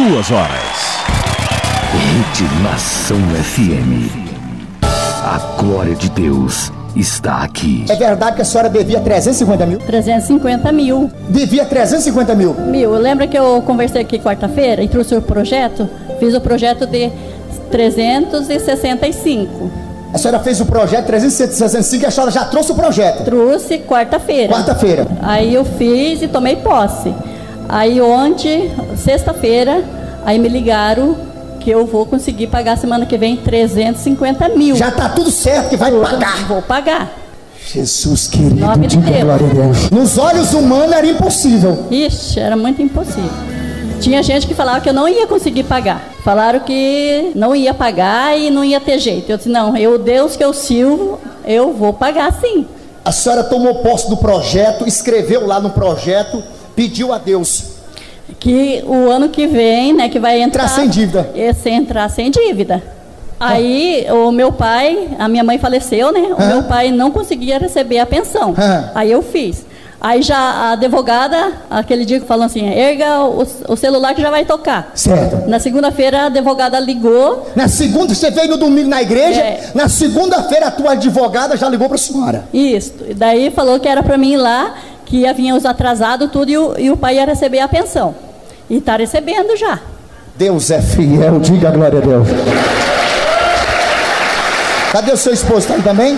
2 horas. Rede Nação FM. A glória de Deus está aqui. É verdade que a senhora devia 350 mil? 350 mil. Devia 350 mil? Lembra que eu conversei aqui quarta-feira e trouxe o projeto? Fiz o projeto de 365. A senhora fez o projeto 365 e a senhora já trouxe o projeto? Trouxe quarta-feira. Quarta-feira. Aí eu fiz e tomei posse. Aí ontem, sexta-feira, aí me ligaram que eu vou conseguir pagar semana que vem 350 mil. Já tá tudo certo que vai pagar. Vou pagar. Jesus querido, Nome de Deus. Glória a Deus. Nos olhos humanos era impossível. Ixi, era muito impossível. Tinha gente que falava que eu não ia conseguir pagar. Falaram que não ia pagar e não ia ter jeito. Eu disse, não, Deus que eu sirvo, eu vou pagar sim. A senhora tomou posse do projeto, escreveu lá no projeto, pediu a Deus que o ano que vem, né, que vai entrar sem dívida. Entrar sem dívida. Aí o meu pai, a minha mãe faleceu, né? O meu pai não conseguia receber a pensão. Aí eu fiz. Aí já a advogada, aquele dia que falou assim, erga o celular que já vai tocar. Certo. Na segunda-feira a advogada ligou. Na segunda, você veio no domingo na igreja, na segunda-feira a tua advogada já ligou para a senhora. Isso. E daí falou que era para mim ir lá, que ia vir os atrasados tudo e o pai ia receber a pensão. E está recebendo já. Deus é fiel, diga glória a Deus. Cadê o seu esposo? Tá aí também?